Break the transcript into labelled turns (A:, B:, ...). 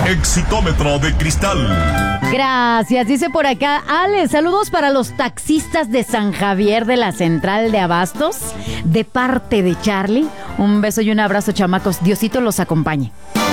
A: Exitómetro de cristal.
B: Gracias, dice por acá Ale, saludos para los taxistas de San Javier de la Central de Abastos, de parte de Charlie. Un beso y un abrazo, chamacos. Diosito los acompañe.